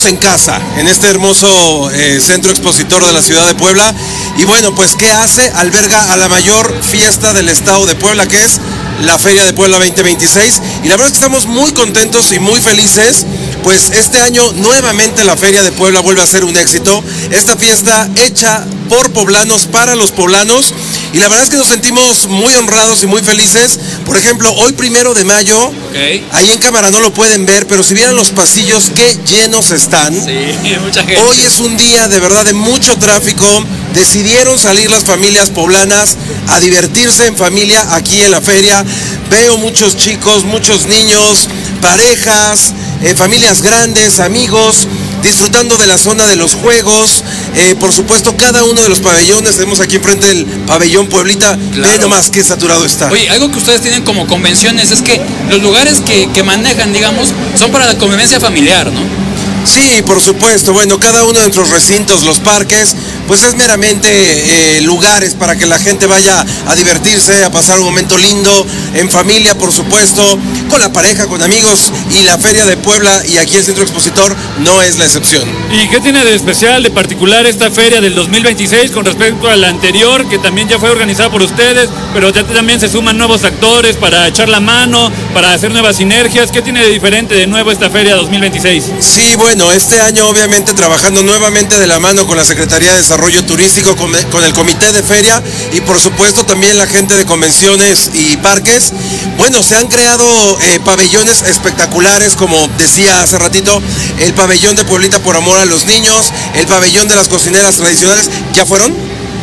En casa, en este hermoso centro expositor de la ciudad de Puebla. Y bueno, pues ¿qué hace? Alberga a la mayor fiesta del estado de Puebla, que es la Feria de Puebla 2026. Y la verdad es que estamos muy contentos y muy felices, pues este año nuevamente la Feria de Puebla vuelve a ser un éxito. Esta fiesta hecha por poblanos, para los poblanos. Y la verdad es que nos sentimos muy honrados y muy felices. Por ejemplo, hoy 1 de mayo, ahí en cámara no lo pueden ver, pero si vieran los pasillos, qué llenos están. Sí, mucha gente. Hoy es un día de verdad de mucho tráfico. Decidieron salir las familias poblanas a divertirse en familia aquí en la feria. Veo muchos chicos, muchos niños, parejas, familias grandes, amigos, disfrutando de la zona de los juegos. Por supuesto, cada uno de los pabellones, tenemos aquí enfrente el pabellón Pueblita, claro. Ve nomás qué saturado está. Oye, algo que ustedes tienen como convenciones es que los lugares que manejan, digamos, son para la convivencia familiar, ¿no? Sí, por supuesto. Bueno, cada uno de nuestros recintos, los parques, pues es meramente lugares para que la gente vaya a divertirse, a pasar un momento lindo, en familia, por supuesto, con la pareja, con amigos, y la Feria de Puebla y aquí el Centro Expositor no es la excepción. ¿Y qué tiene de especial, de particular esta feria del 2026 con respecto a la anterior, que también ya fue organizada por ustedes, pero ya también se suman nuevos actores para echar la mano, para hacer nuevas sinergias? ¿Qué tiene de diferente de nuevo esta feria 2026? Sí, bueno, este año obviamente trabajando nuevamente de la mano con la Secretaría de Desarrollo Turístico, con el Comité de Feria y por supuesto también la gente de convenciones y parques. Bueno, se han creado pabellones espectaculares, como decía hace ratito, el pabellón de Pueblita por amor a los niños, el pabellón de las cocineras tradicionales. ¿Ya fueron?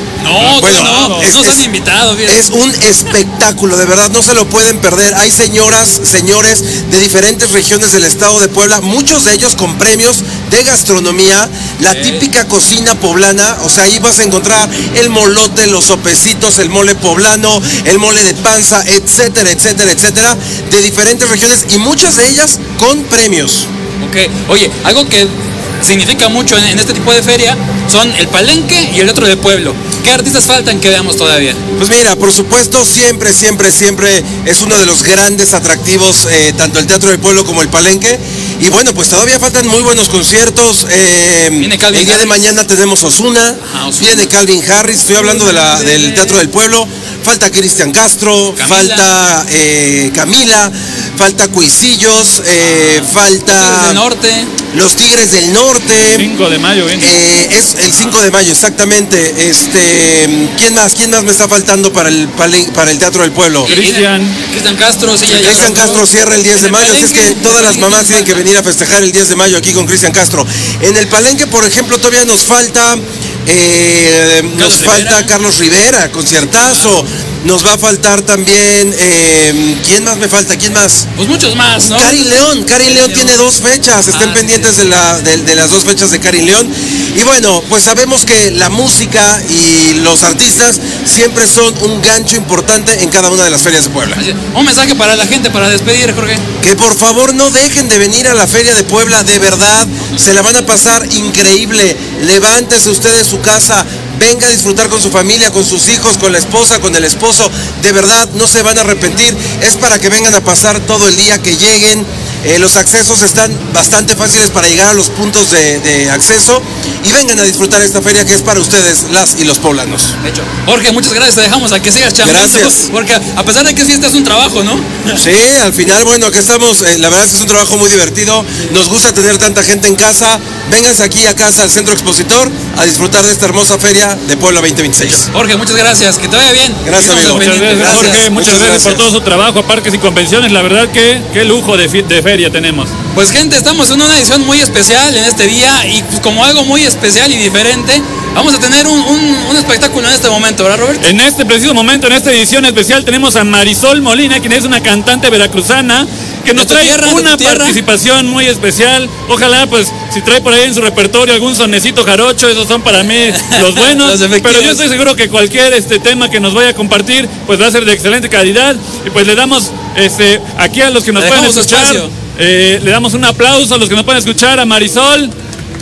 No, bueno, no nos han invitado. Bien. Es un espectáculo, de verdad, no se lo pueden perder. Hay señoras, señores de diferentes regiones del estado de Puebla, muchos de ellos con premios de gastronomía, la típica cocina poblana. O sea, ahí vas a encontrar el molote, los sopecitos, el mole poblano, el mole de panza, etcétera, etcétera, etcétera, de diferentes regiones y muchas de ellas con premios. Ok, oye, algo que significa mucho en este tipo de feria son el palenque y el teatro del pueblo. ¿Qué artistas faltan que veamos todavía? Pues mira, por supuesto, siempre es uno de los grandes atractivos, tanto el teatro del pueblo como el palenque. Y bueno, pues todavía faltan muy buenos conciertos. El día de mañana tenemos Ozuna, viene Calvin Harris, estoy hablando del teatro del pueblo. Falta Cristian Castro, falta Camila, falta Cuisillos, falta Los Tigres del Norte. 5 de mayo, bien. Es el 5 de mayo, exactamente. ¿Quién más me está faltando para el Teatro del Pueblo? Cristian Castro, sí, Cristian Castro cierra el 10 de mayo, así es que todas las mamás tienen que venir a festejar el 10 de mayo aquí con Cristian Castro. En el palenque, por ejemplo, todavía nos falta Carlos Rivera, conciertazo. Nos va a faltar también, ¿quién más me falta? ¿Quién más? Pues muchos más, ¿no? Karin León tiene 2 fechas, estén pendientes de las 2 fechas de Karin León. Y bueno, pues sabemos que la música y los artistas siempre son un gancho importante en cada una de las ferias de Puebla. Un mensaje para la gente para despedir, Jorge. Que por favor no dejen de venir a la Feria de Puebla, de verdad, se la van a pasar increíble. Levántese usted de su casa, venga a disfrutar con su familia, con sus hijos, con la esposa, con el esposo. De verdad, no se van a arrepentir. Es para que vengan a pasar todo el día, que lleguen. Los accesos están bastante fáciles para llegar a los puntos de acceso y vengan a disfrutar esta feria que es para ustedes, las y los poblanos. De hecho, Jorge, muchas gracias, te dejamos a que sigas chambeando. Gracias. Porque a pesar de que sí, este es un trabajo, ¿no? Sí, al final, bueno, aquí estamos, la verdad es que es un trabajo muy divertido, nos gusta tener tanta gente en casa. Vénganse aquí a casa al Centro Expositor a disfrutar de esta hermosa feria de Puebla 2026. Jorge, muchas gracias, que te vaya bien. Gracias, amigo. Muchas gracias, Jorge, muchas gracias por todo su trabajo a parques y convenciones. La verdad que qué lujo de feria tenemos. Pues gente, estamos en una edición muy especial en este día y pues, como algo muy especial y diferente, vamos a tener un espectáculo en este momento, ¿verdad, Robert? En este preciso momento, en esta edición especial, tenemos a Marisol Molina, quien es una cantante veracruzana, que nos trae una participación muy especial. Ojalá, pues, si trae por ahí en su repertorio algún sonecito jarocho, esos son para mí los buenos. Pero yo estoy seguro que cualquier tema que nos vaya a compartir, pues va a ser de excelente calidad. Y pues le damos aquí a los que nos pueden escuchar, le damos un aplauso a los que nos pueden escuchar, a Marisol.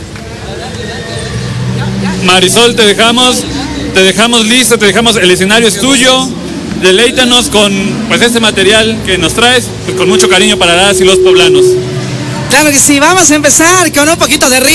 Marisol, te dejamos listo, el escenario es tuyo. Deleítanos con pues este material que nos traes, pues, con mucho cariño para las y los poblanos. Claro que sí, vamos a empezar con un poquito de ritmo.